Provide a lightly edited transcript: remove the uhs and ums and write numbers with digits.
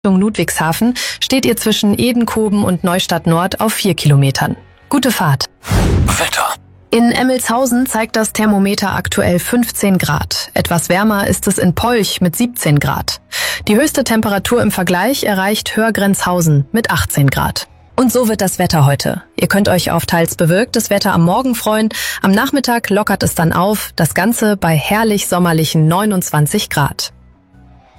Richtung Ludwigshafen steht ihr zwischen Edenkoben und Neustadt Nord auf 4 Kilometern. Gute Fahrt. Wetter. In Emmelshausen zeigt das Thermometer aktuell 15 Grad. Etwas wärmer ist es in Polch mit 17 Grad. Die höchste Temperatur im Vergleich erreicht Hörgrenzhausen mit 18 Grad. Und so wird das Wetter heute. Ihr könnt euch auf teils bewölktes Wetter am Morgen freuen. Am Nachmittag lockert es dann auf. Das Ganze bei herrlich sommerlichen 29 Grad.